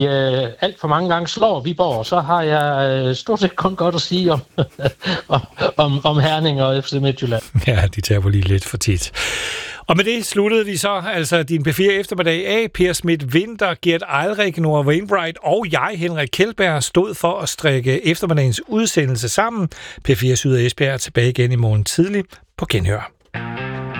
alt for mange gange slår Viborg, så har jeg stort set kun godt at sige om Herning og FC Midtjylland. Ja, de tager lige lidt for tit. Og med det sluttede vi så altså din P4 eftermiddag af. Per Schmidt-Winther, Gert Eilrik, Nora Wainwright og jeg, Henrik Kjeldberg, stod for at strikke eftermiddagens udsendelse sammen. P4 Syd og Esbjerg er tilbage igen i morgen tidlig. På genhør.